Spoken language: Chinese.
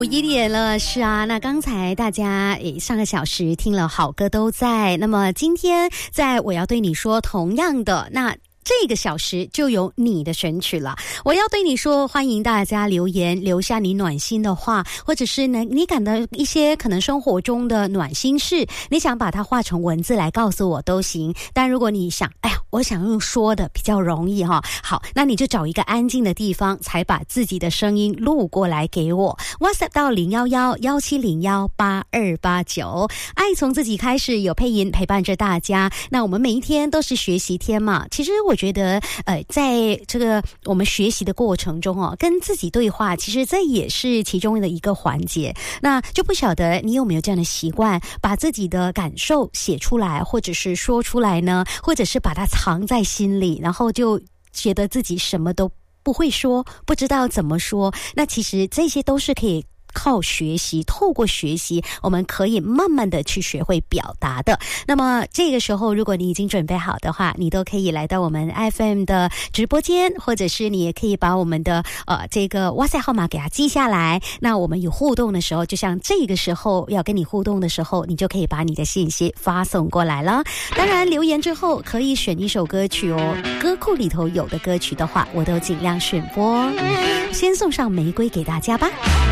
5点了，是啊，那刚才大家上个小时听了好歌都在，那么今天在我要对你说同样的，那这个小时就有你的选曲了。我要对你说，欢迎大家留言，留下你暖心的话，或者是呢你感到一些可能生活中的暖心事，你想把它化成文字来告诉我都行。但如果你想，我想用说的比较容易哈，好，那你就找一个安静的地方，才把自己的声音录过来给我。WhatsApp 到011-1701-8289，爱从自己开始，有配音陪伴着大家。那我们每一天都是学习天嘛，其实我觉得在这个我们学习的过程中跟自己对话，其实这也是其中的一个环节。那就不晓得你有没有这样的习惯，把自己的感受写出来，或者是说出来呢，或者是把它藏在心里，然后就觉得自己什么都不会说，不知道怎么说。那其实这些都是可以靠学习，透过学习我们可以慢慢的去学会表达的。那么这个时候如果你已经准备好的话，你都可以来到我们 FM 的直播间，或者是你也可以把我们的这个 WhatsApp 号码给它记下来。那我们有互动的时候，就像这个时候要跟你互动的时候，你就可以把你的信息发送过来了。当然留言之后可以选一首歌曲哦，歌库里头有的歌曲的话我都尽量选播。先送上玫瑰给大家吧。